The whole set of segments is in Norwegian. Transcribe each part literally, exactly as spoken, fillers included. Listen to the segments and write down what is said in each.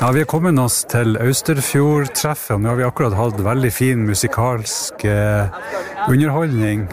Ja, vi har kommet oss til Austerfjord-treffet, og nå har vi akkurat hatt veldig fin musikalsk eh, underholdning,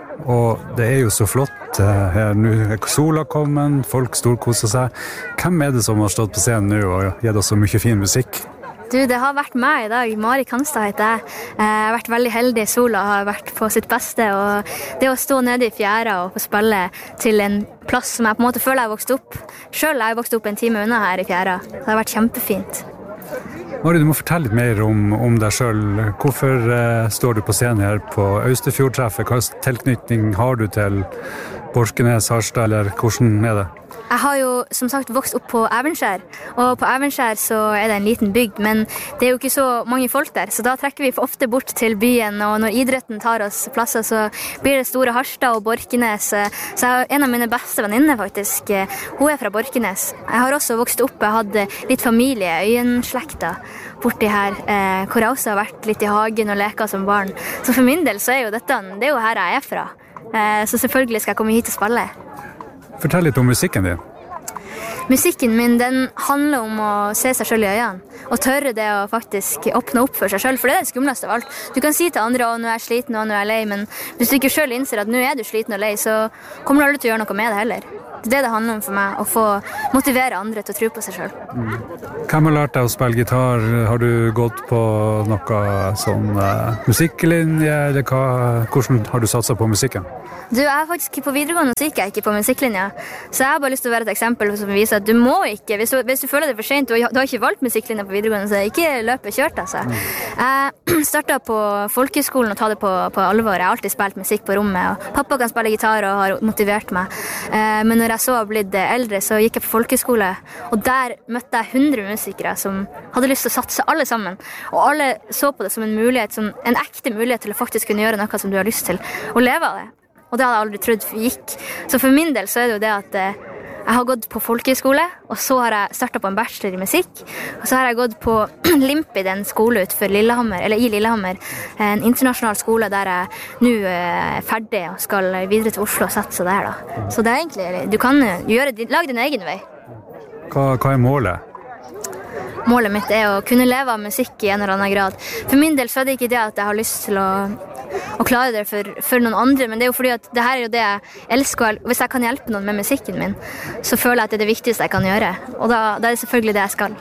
og det er jo så flott eh, her. Nå er sola kommet, folk storkoser seg. Hvem er det som har stått på scenen nå og gitt oss så mye fin musikk? Du, det har vært meg i dag. Mari Kanstad heter jeg. Jeg har vært veldig heldig. Sola har vært på sitt beste, og det å stå nede i fjæra og få spille til en plass som jeg på en måte føler jeg har vokst opp. Selv har jeg vokst opp en time unna her i fjæra. Det har vært kjempefint. Mari, du må fortelle litt mer om, om deg selv. Hvorfor eh, står du på scenen her på Austerfjord-treffet? Hva tilknytning har du til Borkenes, Harstad, eller hvordan er det? Jeg har jo som sagt vokst opp på Evenskjær, og på Evenskjær så er det en liten bygd, men det er jo ikke så mange folk der, så da trekker vi ofte bort til byen, og når idretten tar oss plasser så blir det store Harstad og Borkenes. Så jeg har en av mine beste venninner faktisk, hun er fra Borkenes. Jeg har også vokst opp, jeg hadde litt familie, øyenslekta borti her, hvor jeg også har vært litt i hagen og leka som barn. Så for min del så er jo dette, det er jo her jeg er fra, så selvfølgelig skal jeg komme hit og spille. Fortell litt om musikken din. Musikken min, den handler om å se seg selv i øynene, og tørre det å faktisk åpne opp for seg selv, for det er det skumleste av alt. Du kan si til andre, å nå er jeg sliten, og nå er jeg lei, men hvis du ikke selv innser at nå er du sliten og lei, så kommer du aldri til å gjøre noe med det heller. Det er det det handler om for meg, å få motivere andre til å tro på seg selv. Mm. Hvem har lært deg å spille gitar? Har du gått på noe sånn uh, musikklinje, eller hva, hvordan har du satset på musikken? Du, jeg er faktisk på videregående, så gikk jeg ikke på musikklinja. Så jeg har bare lyst til å være et eksempel som viser at du må ikke, hvis du, hvis du føler det for sent, du, du har ikke valgt musikklinja på videregående, så ikke løpe kjørt, altså. Jeg startet på folkeskolen og ta det på, på alvor. Jeg har alltid spilt musikk på rommet, og pappa kan spille gitar og har motivert meg. Men når jeg så har blitt eldre, så gikk jeg på folkeskole, og der møtte jeg hundre musikere som hadde lyst til å satse alle sammen. Og alle så på det som en mulighet, som en ekte mulighet til å faktisk kunne gjøre noe som du har lyst til, og leve av det. Og det hadde jeg aldri trodd gikk. Så for min del så er det jo det at eh, jeg har gått på folkeskole, og så har jeg startet på en bachelor i musikk, og så har jeg gått på Limpid, en skole utenfor Lillehammer, eller i Lillehammer, en internasjonal skole der jeg nå er ferdig og skal videre til Oslo og sette seg der da. Så det er egentlig, du kan gjøre, lage din egen vei. Hva, hva er målet? Målet mitt er å kunne leve av musikk i en eller annen grad. For min del så er det ikke det at jeg har lyst til å, å klare det for, for noen andre, men det er jo fordi at det her er jo det jeg elsker, og hvis jeg kan hjelpe noen med musikken min, så føler jeg at det er det viktigste jeg kan gjøre, og da, da er det selvfølgelig det jeg skal.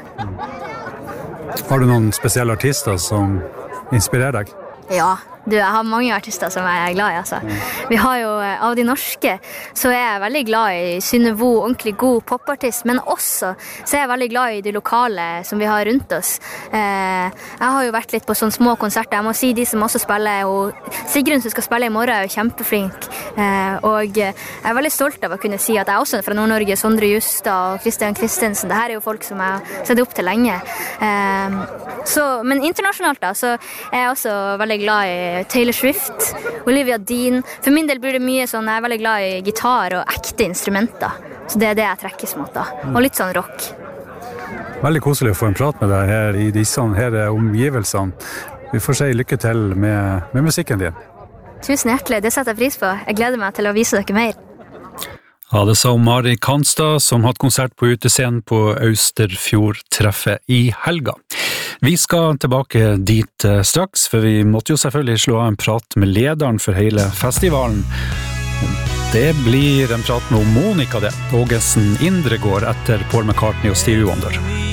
Har du noen spesielle artister som inspirerer deg? Ja, du, jeg har mange artister som jeg er glad i, altså. Vi har jo, av de norske, så er jeg veldig glad i Synnøve, ordentlig god popartist, men også så er jeg veldig glad i de lokale som vi har rundt oss. Eh, jeg har jo vært litt på sånne små konserter. Jeg må si de som også spiller, og Sigrun som skal spille i morgen er jo kjempeflink. Eh, og jeg er veldig stolt av å kunne si at jeg også er fra Nord-Norge, Sondre Justad og Christian Christensen. Det her er jo folk som jeg har sett opp til lenge. Eh, så, men internasjonalt da, så er jeg også veldig glad i Taylor Swift, Olivia Dean. For min del blir det mye sånn, jeg er veldig glad i gitar og ekte instrumenter. Så det er det jeg trekkes mot da. Og litt sånn rock. Veldig koselig å få en prat med deg her i disse her omgivelsene. Vi får si lykke til med, med musikken din. Tusen hjertelig, det setter jeg pris på. Jeg gleder meg til å vise dere mer. Ja, det sa Mari Kanstad, som hatt konsert på utescenen på Austerfjord-treffet i helga. Vi skal tilbake dit straks, for vi måtte jo selvfølgelig slå av en prat med lederen for hele festivalen. Det blir en prat med Monica det, Ågesen Indregård etter Paul McCartney og Stevie Wonder.